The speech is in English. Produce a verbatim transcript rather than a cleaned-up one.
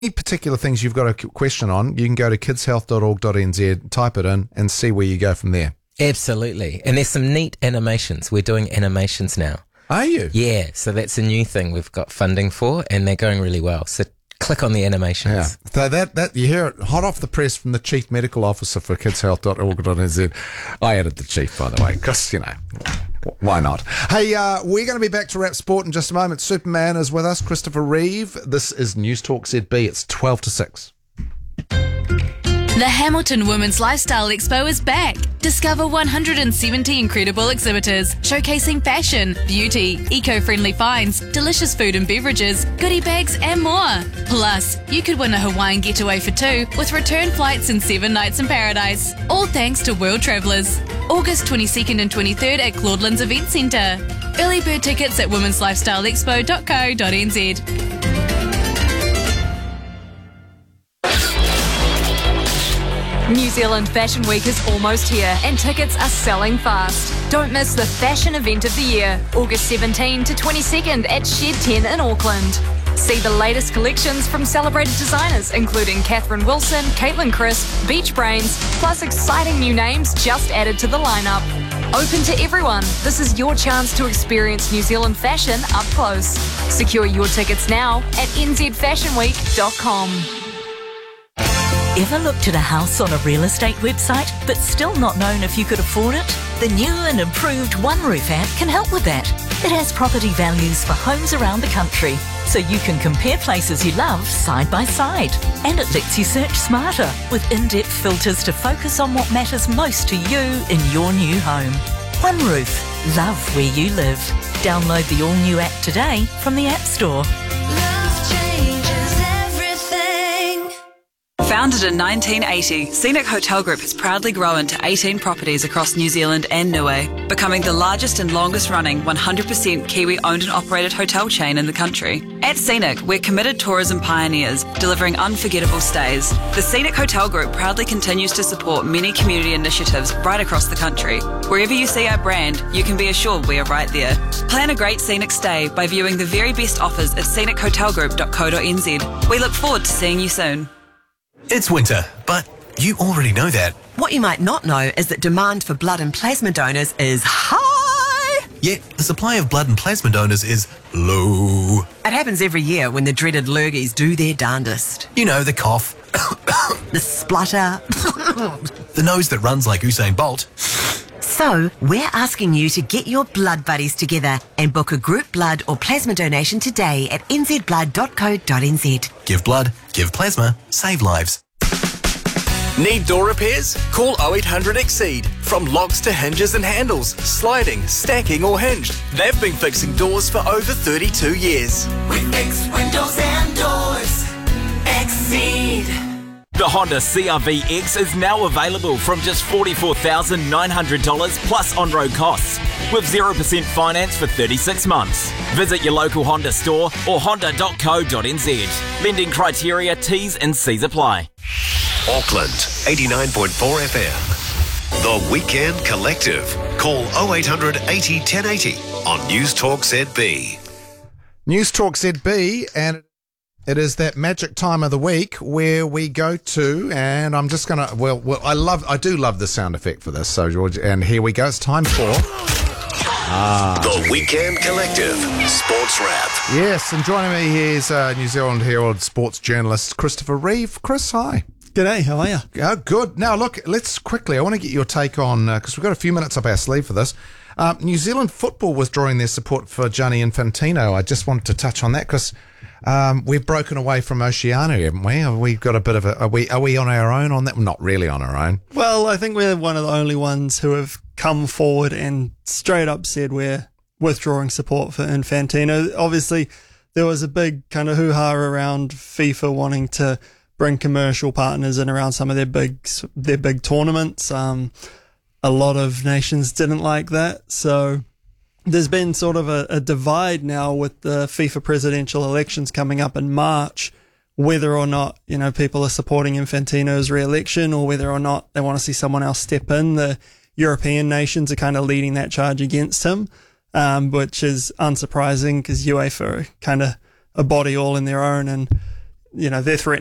Any particular things you've got a question on, you can go to kids health dot org dot n z, type it in, and see where you go from there. Absolutely. And there's some neat animations. We're doing animations now. Are you? Yeah, so that's a new thing we've got funding for, and they're going really well. So click on the animations. Yeah. So that, that you hear it hot off the press from the Chief Medical Officer for kids health dot org dot n z. I added the Chief, by the way, because, you know, why not? Hey, uh, we're going to be back to Wrap Sport in just a moment. Superman is with us, Christopher Reeve. This is News Talk Z B. It's twelve to six. The Hamilton Women's Lifestyle Expo is back. Discover one hundred seventy incredible exhibitors showcasing fashion, beauty, eco-friendly finds, delicious food and beverages, goodie bags and more. Plus, you could win a Hawaiian getaway for two with return flights and seven nights in paradise. All thanks to World Travellers. August twenty-second and twenty-third at Claudelands Event Centre. Early bird tickets at womens lifestyle expo dot co dot n z. New Zealand Fashion Week is almost here and tickets are selling fast. Don't miss the fashion event of the year, August seventeenth to twenty-second at Shed ten in Auckland. See the latest collections from celebrated designers including Catherine Wilson, Caitlin Crisp, Beach Brains, plus exciting new names just added to the lineup. Open to everyone, this is your chance to experience New Zealand fashion up close. Secure your tickets now at n z fashion week dot com. Ever looked at a house on a real estate website but still not known if you could afford it? The new and improved OneRoof app can help with that. It has property values for homes around the country, so you can compare places you love side by side. And it lets you search smarter with in-depth filters to focus on what matters most to you in your new home. OneRoof, love where you live. Download the all-new app today from the App Store. Founded in nineteen eighty, Scenic Hotel Group has proudly grown to eighteen properties across New Zealand and Niue, becoming the largest and longest running one hundred percent Kiwi owned and operated hotel chain in the country. At Scenic, we're committed tourism pioneers, delivering unforgettable stays. The Scenic Hotel Group proudly continues to support many community initiatives right across the country. Wherever you see our brand, you can be assured we are right there. Plan a great scenic stay by viewing the very best offers at scenic hotel group dot co dot n z. We look forward to seeing you soon. It's winter, but you already know that. What you might not know is that demand for blood and plasma donors is high. Yet the supply of blood and plasma donors is low. It happens every year when the dreaded lurgies do their darndest. You know, the cough. The splutter. The nose that runs like Usain Bolt. So, we're asking you to get your blood buddies together and book a group blood or plasma donation today at n z blood dot co dot n z. Give blood, give plasma, save lives. Need door repairs? Call oh eight hundred exceed. From locks to hinges and handles, sliding, stacking or hinged, they've been fixing doors for over thirty-two years. We fix windows and doors. Exceed. The Honda C R V X is now available from just forty-four thousand nine hundred dollars plus on-road costs, with zero percent finance for thirty-six months. Visit your local Honda store or honda dot co dot n z. Lending criteria, T's and C's apply. Auckland, eighty-nine point four F M. The Weekend Collective. Call oh eight hundred eighty ten eighty on News Talk Z B. News Talk Z B, and it is that magic time of the week where we go to, and I'm just gonna. Well, well, I love, I do love the sound effect for this. So, George, and here we go. It's time for ah, the Weekend Collective Sports Wrap. Yes, and joining me here is uh, New Zealand Herald sports journalist Christopher Reeve. Chris, hi. G'day, how are you? Oh, good. Now, look, let's quickly, I want to get your take on, because uh, we've got a few minutes up our sleeve for this. Uh, New Zealand football withdrawing their support for Gianni Infantino. I just wanted to touch on that because um, we've broken away from Oceania, haven't we? Have we got a bit of a, are we, are we on our own on that? Well, not really on our own. Well, I think we're one of the only ones who have come forward and straight up said we're withdrawing support for Infantino. Obviously, there was a big kind of hoo-ha around FIFA wanting to bring commercial partners in around some of their big their big tournaments. Um, a lot of nations didn't like that, so there's been sort of a, a divide now with the FIFA presidential elections coming up in March, whether or not, you know, people are supporting Infantino's re-election or whether or not they want to see someone else step in. The European nations are kind of leading that charge against him, um, which is unsurprising because UEFA are kind of a body all in their own, and you know, they're threatening